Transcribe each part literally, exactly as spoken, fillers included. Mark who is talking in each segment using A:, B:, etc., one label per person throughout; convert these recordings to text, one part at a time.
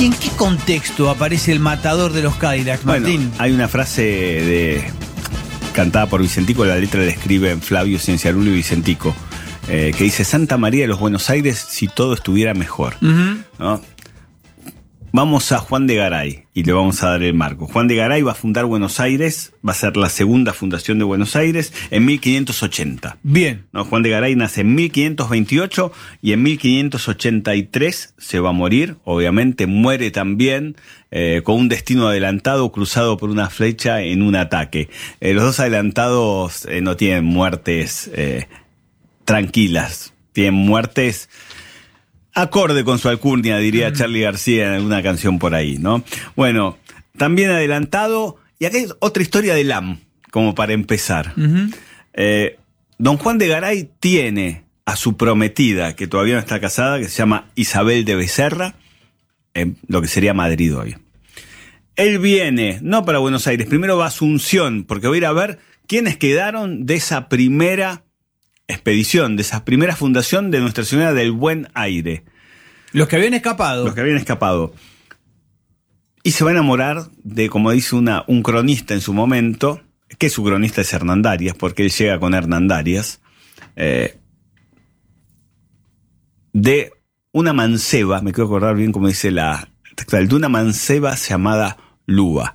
A: ¿Y en qué contexto aparece el matador de los Cadillacs, Martín?
B: Bueno, hay una frase de cantada por Vicentico, la letra la escriben Flavio Cienciarulo y Vicentico, eh, que dice: Santa María de los Buenos Aires si todo estuviera mejor. Uh-huh. ¿No? Vamos a Juan de Garay y le vamos a dar el marco. Juan de Garay va a fundar Buenos Aires, va a ser la segunda fundación de Buenos Aires en mil quinientos ochenta.
A: Bien.
B: ¿No? Juan de Garay nace en mil quinientos veintiocho y en mil quinientos ochenta y tres se va a morir. Obviamente muere también eh, con un destino adelantado, cruzado por una flecha en un ataque. Eh, los dos adelantados eh, no tienen muertes eh, tranquilas, tienen muertes acorde con su alcurnia, diría mm. Charly García en alguna canción por ahí, ¿no? Bueno, también adelantado, y acá hay otra historia de Lam, como para empezar. Uh-huh. Eh, don Juan de Garay tiene a su prometida, que todavía no está casada, que se llama Isabel de Becerra, en lo que sería Madrid hoy. Él viene, no para Buenos Aires, primero va a Asunción, porque va a ir a ver quiénes quedaron de esa primera expedición, de esa primera fundación de Nuestra Señora del Buen Aire.
A: Los que habían escapado.
B: Los que habían escapado. Y se va a enamorar de, como dice una, un cronista en su momento, que su cronista es Hernandarias, porque él llega con Hernandarias, eh, de una manceba, me quiero acordar bien cómo dice la textual, de una manceba llamada Lúa.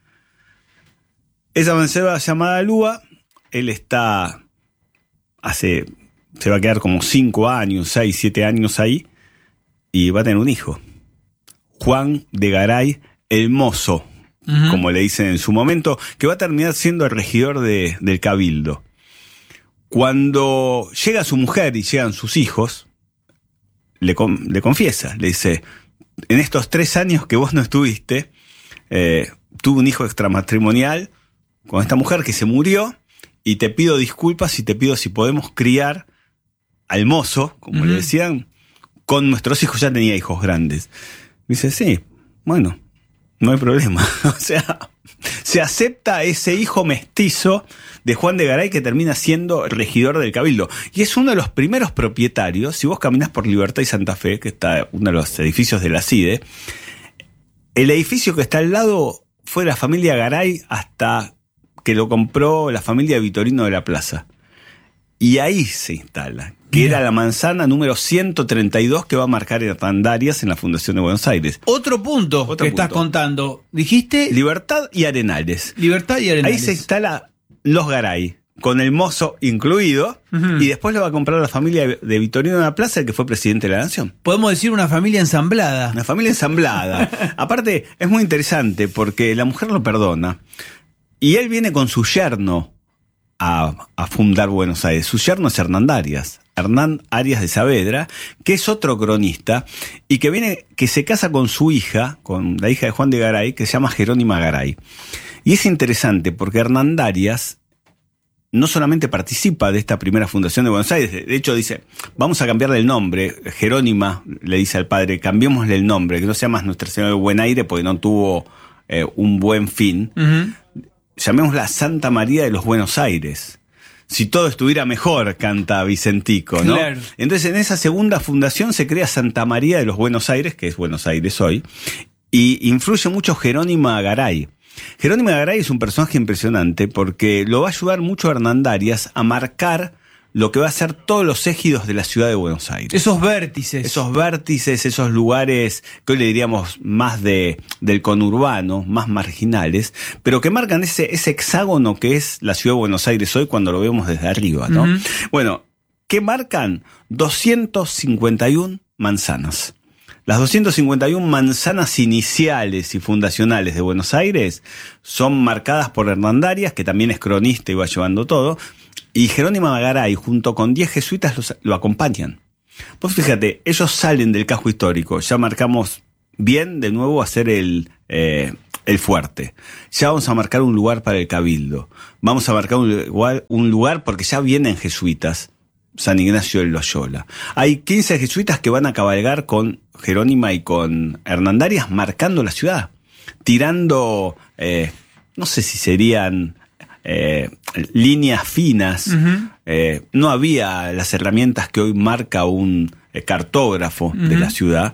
B: Esa manceba llamada Lúa, él está... Hace, se va a quedar como cinco años, seis, siete años ahí, y va a tener un hijo. Juan de Garay, el mozo, uh-huh. como le dicen en su momento, que va a terminar siendo el regidor de, del Cabildo. Cuando llega su mujer y llegan sus hijos, le, le confiesa, le dice: en estos tres años que vos no estuviste, eh, tuve un hijo extramatrimonial con esta mujer que se murió, y te pido disculpas y te pido si podemos criar al mozo, como uh-huh. le decían, con nuestros hijos. Ya tenía hijos grandes. Dice, sí, bueno, no hay problema. O sea, se acepta ese hijo mestizo de Juan de Garay que termina siendo regidor del Cabildo. Y es uno de los primeros propietarios. Si vos caminás por Libertad y Santa Fe, que está uno de los edificios de la CIDE, el edificio que está al lado fue de la familia Garay hasta que lo compró la familia Vitorino de la Plaza. Y ahí se instala, que Mira. era la manzana número ciento treinta y dos que va a marcar Hernandarias en la Fundación de Buenos Aires.
A: Otro punto Otro que punto. estás contando. Dijiste...
B: Libertad y Arenales.
A: Libertad y Arenales.
B: Ahí se instala los Garay, con el mozo incluido, uh-huh. y después lo va a comprar la familia de Vitorino de la Plaza, el que fue presidente de la Nación.
A: Podemos decir una familia ensamblada.
B: Una familia ensamblada. Aparte, es muy interesante porque la mujer lo perdona. Y él viene con su yerno a, a fundar Buenos Aires. Su yerno es Hernandarias, Hernán Arias de Saavedra, que es otro cronista, y que viene, que se casa con su hija, con la hija de Juan de Garay, que se llama Jerónima Garay. Y es interesante porque Hernandarias no solamente participa de esta primera fundación de Buenos Aires, de hecho dice, vamos a cambiarle el nombre. Jerónima le dice al padre, cambiémosle el nombre, que no sea más Nuestra Señora del Buen Aire, porque no tuvo eh, un buen fin. Uh-huh. Llamémosla Santa María de los Buenos Aires. Si todo estuviera mejor, canta Vicentico, ¿no? Claro. Entonces, en esa segunda fundación se crea Santa María de los Buenos Aires, que es Buenos Aires hoy, y influye mucho Jerónima Garay. Jerónima Garay es un personaje impresionante porque lo va a ayudar mucho a Hernandarias a marcar lo que va a ser todos los égidos de la ciudad de Buenos Aires.
A: Esos vértices.
B: Esos vértices, esos lugares que hoy le diríamos más de, del conurbano, más marginales, pero que marcan ese, ese hexágono que es la ciudad de Buenos Aires hoy cuando lo vemos desde arriba, ¿no? Uh-huh. Bueno, ¿qué marcan? doscientas cincuenta y una manzanas. Las doscientas cincuenta y una manzanas iniciales y fundacionales de Buenos Aires son marcadas por Hernandarias, que también es cronista y va llevando todo, y Jerónima Garay, junto con diez jesuitas, los, lo acompañan. Pues fíjate, ellos salen del casco histórico. Ya marcamos bien de nuevo hacer el, eh, el fuerte. Ya vamos a marcar un lugar para el Cabildo. Vamos a marcar un lugar, un lugar porque ya vienen jesuitas. San Ignacio de Loyola. Hay quince jesuitas que van a cabalgar con Jerónima y con Hernandarias marcando la ciudad. Tirando, eh, no sé si serían... Eh, líneas finas. Uh-huh. Eh, no había las herramientas que hoy marca un eh, cartógrafo uh-huh. de la ciudad,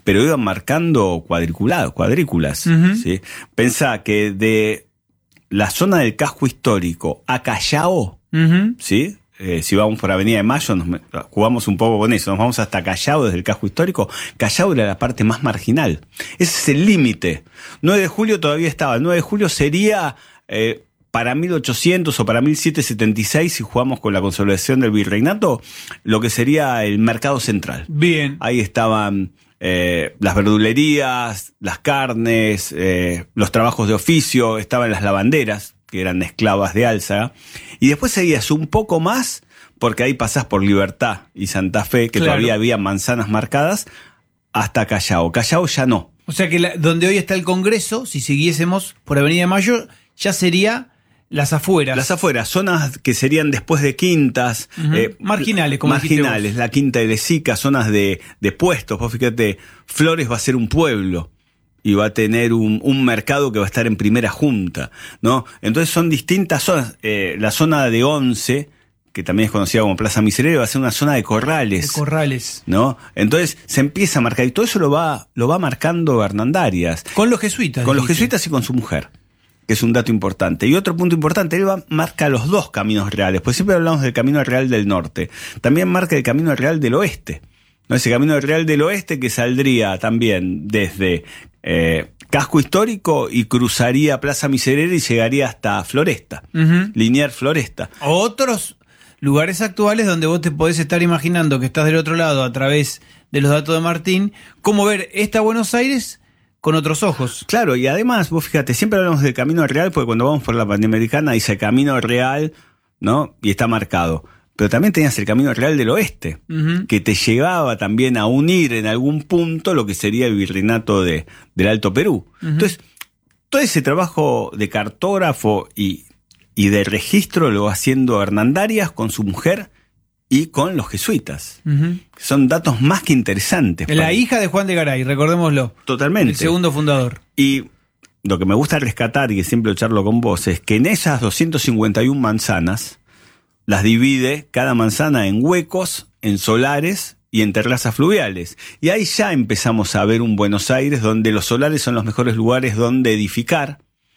B: pero iban marcando cuadriculados, cuadrículas.
A: Uh-huh.
B: ¿Sí? Pensá que de la zona del casco histórico a Callao,
A: Uh-huh.
B: ¿sí? Eh, si vamos por Avenida de Mayo, nos jugamos un poco con eso, nos vamos hasta Callao desde el casco histórico. Callao era la parte más marginal. Ese es el límite. nueve de julio todavía estaba. El nueve de julio sería eh, para mil ochocientos o para mil setecientos setenta y seis, si jugamos con la consolidación del virreinato, lo que sería el mercado central.
A: Bien.
B: Ahí estaban eh, las verdulerías, las carnes, eh, los trabajos de oficio, estaban las lavanderas, que eran esclavas de Álzaga, y después seguías un poco más, porque ahí pasás por Libertad y Santa Fe, que
A: Claro.
B: todavía había manzanas marcadas, hasta Callao. Callao ya no.
A: O sea que la- donde hoy está el Congreso, si siguiésemos por Avenida de Mayo, ya sería las afueras.
B: Las afueras, zonas que serían después de quintas,
A: Ujú.
B: eh,
A: Marginales, como dijiste
B: marginales,
A: vos.
B: la Quinta de Lesica, zonas de, de puestos. Vos fíjate, Flores va a ser un pueblo y va a tener un, un mercado que va a estar en primera junta, ¿no? Entonces son distintas zonas. Eh, la zona de Once, que también es conocida como Plaza Miserere, va a ser una zona de corrales.
A: De Corrales.
B: ¿No? Entonces se empieza a marcar, y todo eso lo va, lo va marcando Hernandarias.
A: Con los jesuitas.
B: Con los
A: dijiste.
B: jesuitas y con su mujer, que es un dato importante. Y otro punto importante, él va, marca los dos caminos reales, pues siempre hablamos del camino real del norte, también marca el camino real del oeste, ¿no? Ese camino real del oeste que saldría también desde eh, Casco Histórico y cruzaría Plaza Miserere y llegaría hasta Floresta,
A: Ujú.
B: Linier Floresta.
A: Otros lugares actuales donde vos te podés estar imaginando que estás del otro lado a través de los datos de Martín, cómo ver esta Buenos Aires con otros ojos.
B: Claro, y además, vos fíjate, siempre hablamos del camino real, porque cuando vamos por la Panamericana dice camino real, ¿no? Y está marcado. Pero también tenías el camino real del oeste,
A: Ujú.
B: que te llevaba también a unir en algún punto lo que sería el virreinato de, del Alto Perú.
A: Ujú.
B: Entonces, todo ese trabajo de cartógrafo y, y de registro lo va haciendo Hernandarias con su mujer y con los jesuitas.
A: Ujú.
B: Son datos más que interesantes.
A: La
B: para-
A: hija de Juan de Garay, recordémoslo.
B: Totalmente.
A: El segundo fundador.
B: Y lo que me gusta rescatar, y que siempre lo charlo con vos, es que en esas doscientas cincuenta y una manzanas, las divide cada manzana en huecos, en solares y en terrazas fluviales. Y ahí ya empezamos a ver un Buenos Aires donde los solares son los mejores lugares donde edificar,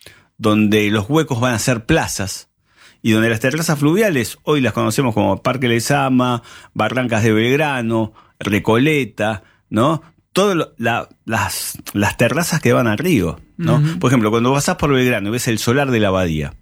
B: donde los huecos van a ser plazas, y donde las terrazas fluviales hoy las conocemos como Parque Lezama, Barrancas de Belgrano, Recoleta, ¿no? Todas la, las, las terrazas que van al río, ¿no?
A: Ujú.
B: Por ejemplo, cuando pasás por Belgrano y ves el solar de la abadía,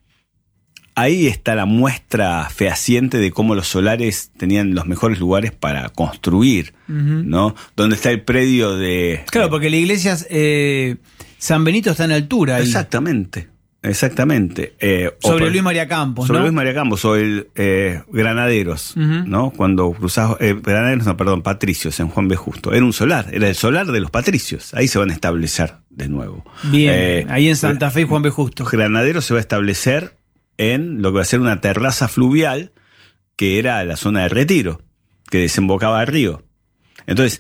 B: ahí está la muestra fehaciente de cómo los solares tenían los mejores lugares para construir,
A: Ujú.
B: ¿no? Donde está el predio de...
A: Claro, porque la iglesia eh, San Benito está en altura. ahí.
B: Exactamente, exactamente. Eh, o
A: Sobre
B: por-
A: Luis María Campos,
B: Sobre
A: ¿no?
B: Luis María Campos o el eh, Granaderos,
A: Ujú.
B: ¿no? Cuando cruzás, eh, Granaderos, no, perdón, Patricios en Juan B. Justo. Era un solar, era el solar de los patricios. Ahí se van a establecer de nuevo.
A: Bien,
B: Eh,
A: ahí en Santa Fe y Juan B. Justo.
B: Granaderos se va a establecer en lo que va a ser una terraza fluvial que era la zona de Retiro, que desembocaba al río. Entonces,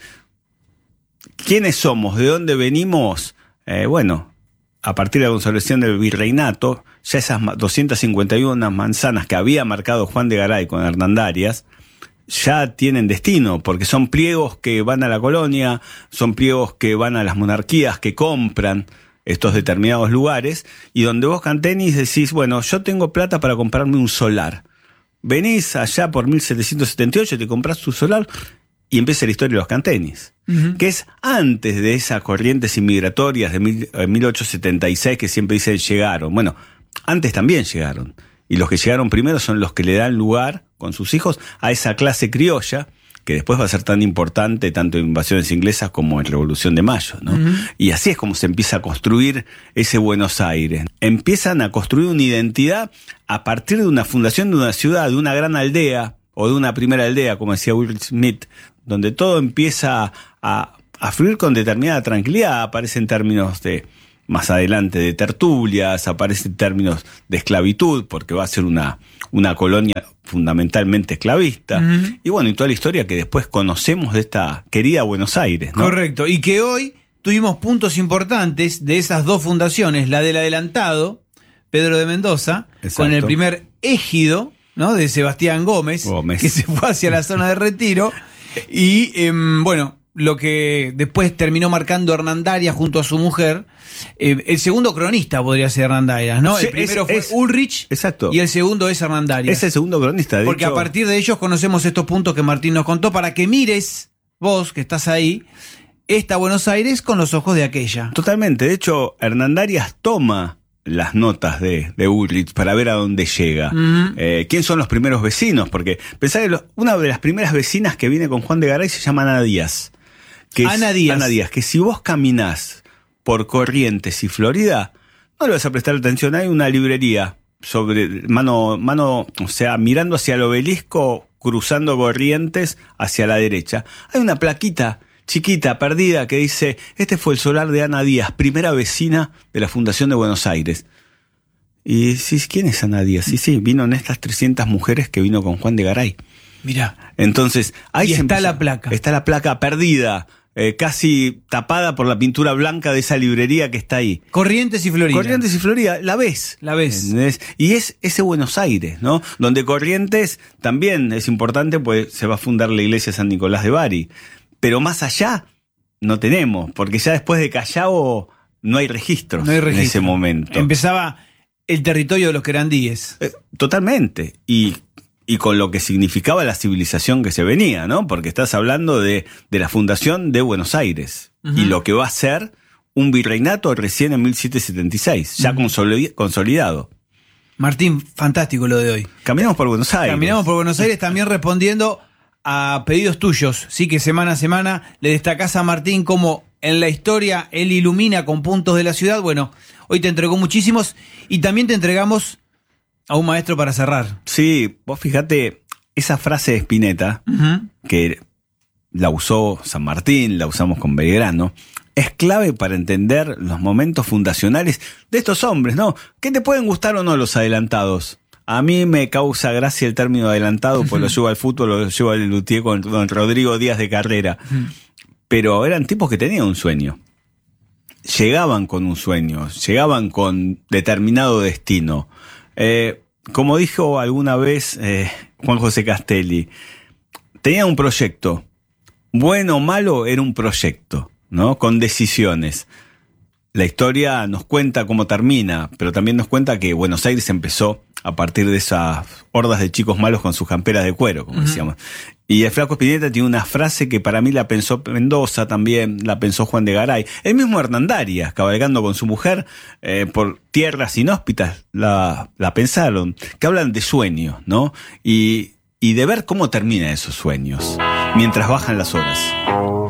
B: ¿quiénes somos? ¿De dónde venimos? Eh, bueno, a partir de la consolidación del virreinato, ya esas ma- doscientas cincuenta y una manzanas que había marcado Juan de Garay con Hernandarias, ya tienen destino, porque son pliegos que van a la colonia, son pliegos que van a las monarquías, que compran estos determinados lugares, y donde vos cantenis decís, bueno, yo tengo plata para comprarme un solar. Venís allá por mil setecientos setenta y ocho, te comprás tu solar, y empieza la historia de los cantenis,
A: Ujú.
B: que es antes de esas corrientes inmigratorias de mil, eh, mil ochocientos setenta y seis que siempre dicen llegaron. Bueno, antes también llegaron. Y los que llegaron primero son los que le dan lugar con sus hijos a esa clase criolla que después va a ser tan importante tanto en invasiones inglesas como en Revolución de Mayo, ¿no?
A: Ujú.
B: Y así es como se empieza a construir ese Buenos Aires. Empiezan a construir una identidad a partir de una fundación de una ciudad, de una gran aldea o de una primera aldea, como decía Will Smith, donde todo empieza a, a fluir con determinada tranquilidad. Aparecen términos de, más adelante, de tertulias, aparecen términos de esclavitud, porque va a ser una, una colonia fundamentalmente esclavista.
A: Ujú.
B: Y bueno, y toda la historia que después conocemos de esta querida Buenos Aires, ¿no?
A: Correcto. Y que hoy tuvimos puntos importantes de esas dos fundaciones, la del adelantado, Pedro de Mendoza,
B: Exacto.
A: con el primer égido, ¿no? De Sebastián Gómez,
B: Gómez.
A: que se fue hacia la zona de Retiro. Y em, bueno, lo que después terminó marcando Hernandarias junto a su mujer. Eh, el segundo cronista podría ser Hernandarias, ¿no?
B: Sí,
A: el primero
B: es,
A: fue
B: es,
A: Ulrich,
B: exacto.
A: Y el segundo es Hernandarias.
B: Es el segundo cronista. De
A: Porque
B: hecho,
A: a partir de ellos conocemos estos puntos que Martín nos contó para que mires, vos que estás ahí, esta Buenos Aires con los ojos de aquella.
B: Totalmente. De hecho, Hernandarias toma las notas de, de Ulrich para ver a dónde llega. Uh-huh. Eh, ¿Quién son los primeros vecinos? Porque pensá que lo, una de las primeras vecinas que viene con Juan de Garay se llama Ana Díaz. Que
A: Ana
B: es,
A: Díaz.
B: Ana Díaz, que si vos caminás por Corrientes y Florida, no le vas a prestar atención. Hay una librería sobre mano, mano, o sea, mirando hacia el obelisco, cruzando Corrientes hacia la derecha. Hay una plaquita chiquita, perdida, que dice: este fue el solar de Ana Díaz, primera vecina de la Fundación de Buenos Aires. Y sí, ¿quién es Ana Díaz? Sí, sí, vino en estas trescientas mujeres que vino con Juan de Garay.
A: Mirá.
B: Entonces, ahí
A: y
B: se
A: está
B: empezó,
A: la placa.
B: Está la placa perdida, eh, casi tapada por la pintura blanca de esa librería que está ahí.
A: Corrientes y Florida.
B: Corrientes y Florida, la ves.
A: La ves.
B: ¿Entendés? Y es ese Buenos Aires, ¿no? Donde Corrientes también es importante, pues se va a fundar la iglesia San Nicolás de Bari. Pero más allá no tenemos, porque ya después de Callao no hay registros,
A: no hay registro.
B: En ese momento.
A: Empezaba el territorio de los querandíes.
B: Eh, totalmente. Y, y con lo que significaba la civilización que se venía, ¿no? Porque estás hablando de, de la fundación de Buenos Aires. Uh-huh. Y lo que va a ser un virreinato recién en mil setecientos setenta y seis, ya uh-huh. consolid- consolidado.
A: Martín, fantástico lo de hoy.
B: Caminamos por Buenos Aires.
A: Caminamos por Buenos Aires también respondiendo a pedidos tuyos, sí, que semana a semana le destacás a Martín como en la historia él ilumina con puntos de la ciudad. Bueno, hoy te entregó muchísimos y también te entregamos a un maestro para cerrar.
B: Sí, vos fíjate, esa frase de Spinetta, uh-huh. que la usó San Martín, la usamos con Belgrano, es clave para entender los momentos fundacionales de estos hombres, ¿no? ¿Qué te pueden gustar o no los adelantados? A mí me causa gracia el término adelantado, pues lo llevo al fútbol, lo llevo al luthier con don Rodrigo Díaz de Carrera. Pero eran tipos que tenían un sueño. Llegaban con un sueño, llegaban con determinado destino. Eh, como dijo alguna vez eh, Juan José Castelli, tenían un proyecto. Bueno o malo, era un proyecto, ¿no? Con decisiones. La historia nos cuenta cómo termina, pero también nos cuenta que Buenos Aires empezó a partir de esas hordas de chicos malos con sus camperas de cuero, como uh-huh. decíamos. Y el Flaco Spinetta tiene una frase que para mí la pensó Mendoza también, la pensó Juan de Garay. El mismo Hernandarias, cabalgando con su mujer eh, por tierras inhóspitas, la, la pensaron, que hablan de sueños, ¿no? Y, y de ver cómo terminan esos sueños, mientras bajan las horas.